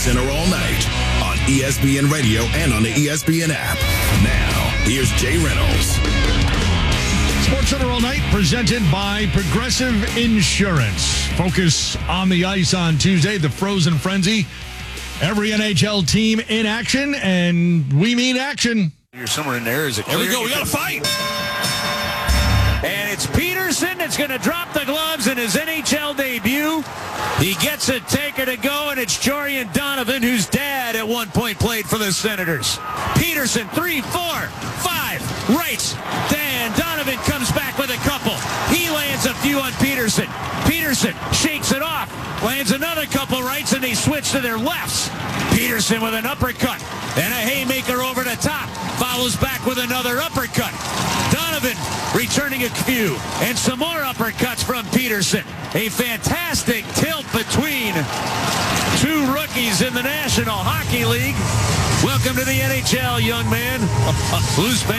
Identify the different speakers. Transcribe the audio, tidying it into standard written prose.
Speaker 1: SportsCenter all night on ESPN Radio and on the ESPN app. Now, here's Jay Reynolds.
Speaker 2: SportsCenter all night, presented by Progressive Insurance. Focus on the ice on Tuesday, the Frozen Frenzy. Every NHL team in action, and we mean action.
Speaker 3: You're somewhere in there. Is it clear?
Speaker 4: Here we go. We got to fight.
Speaker 3: And it's Peterson that's going to drop the gloves in his NHL debut. He gets a taker to go, and it's Jorian Donovan, whose dad at one point played for the Senators. Peterson, 3, 4, 5, rights. Dan Donovan comes back with a couple. He lands a few on Peterson. Peterson shakes it off, lands another couple rights, and they switch to their lefts. Peterson with an uppercut and a haymaker over the top. Follows back with another uppercut. Donovan returning a few, and some more uppercuts from Peterson. A fantastic tilt between two rookies in the National Hockey League. Welcome to the NHL, young man. Who's